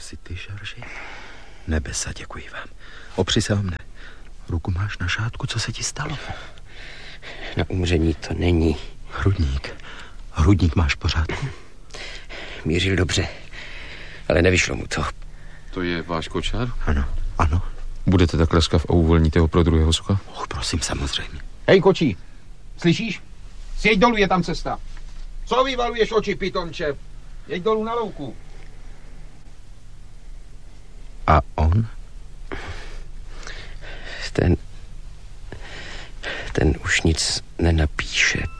jsi ty, Žorži? Nebesa, děkuji vám. Opři se o mne. Ruku máš na šátku, co se ti stalo? Na umření to není. Hrudník máš v pořádku? Mířil dobře, ale nevyšlo mu to. To je váš kočár? Ano. Budete tak laskav a uvolníte ho pro druhého soka? Prosím, samozřejmě. Hej, kočí, slyšíš? Sjeď dolů, je tam cesta. Co vyvaluješ oči, pitomče? Jeď dolů na louku. A on? Ten už nic nenapíše.